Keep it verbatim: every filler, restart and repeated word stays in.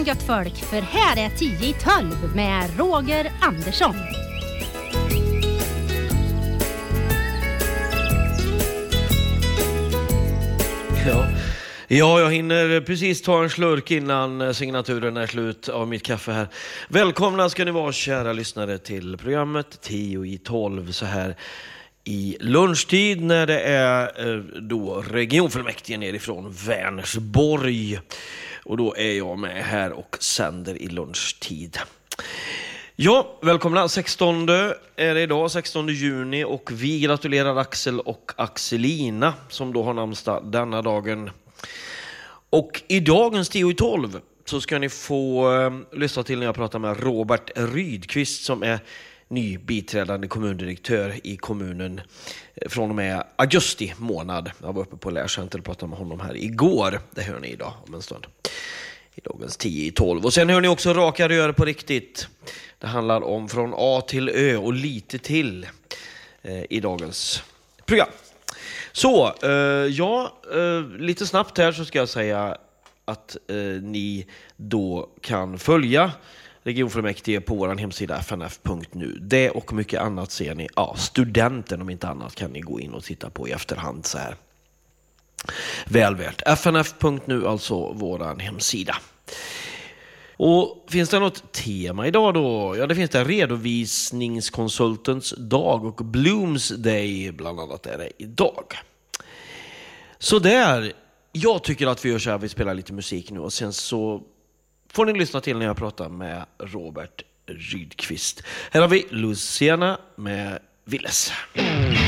gött folk, för här är tio i tolv med Roger Andersson. Ja. Ja, jag hinner precis ta en slurk innan signaturen är slut av mitt kaffe här. Välkomna ska ni vara, kära lyssnare, till programmet tio i tolv så här i lunchtid när det är då regionfullmäktige nerifrån Vänersborg. Och då är jag med här och sänder i lunchtid. Ja, välkomna. sextonde är det idag, sextonde juni, och vi gratulerar Axel och Axelina som då har namnsdag denna dagen. Och i dagens tio i tolv så ska ni få eh, lyssna till när jag pratar med Robert Rydqvist som är ny biträdande kommundirektör i kommunen från och med augusti månad. Jag var uppe på Lärcenter och pratade med honom här igår. Det hör ni idag om en stund. I dagens tio i tolv. Och sen hör ni också Raka rör på riktigt. Det handlar om från A till Ö och lite till eh, i dagens program. Så, eh, ja, eh, lite snabbt här så ska jag säga att eh, ni då kan följa regionfullmäktige på vår hemsida f n f punkt n u. Det och mycket annat ser ni. Ja, studenten om inte annat kan ni gå in och titta på i efterhand så här. Väl värt. f n f punkt n u, alltså vår hemsida. Och finns det något tema idag då? Ja, det finns det redovisningskonsultens dag och Bloomsday bland annat är det idag. Så där, jag tycker att vi gör så här, vi spelar lite musik nu och sen så får ni lyssna till när jag pratar med Robert Rydqvist. Här har vi Luciana med Willes.